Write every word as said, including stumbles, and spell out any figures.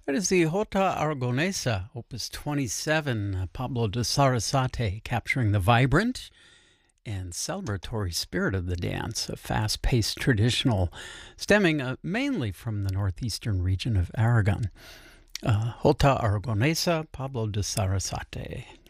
That is the Jota Aragonesa, Opus twenty-seven, uh, Pablo de Sarasate, capturing the vibrant and celebratory spirit of the dance, a fast-paced traditional stemming uh, mainly from the northeastern region of Aragon. Uh, Jota Aragonesa, Pablo de Sarasate.